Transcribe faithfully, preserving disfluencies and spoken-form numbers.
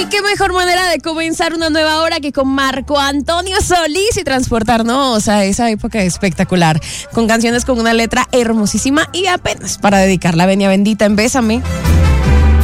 Y qué mejor manera de comenzar una nueva hora que con Marco Antonio Solís y transportarnos a esa época espectacular, con canciones con una letra hermosísima y apenas para dedicarla a Benia Bendita en Bésame.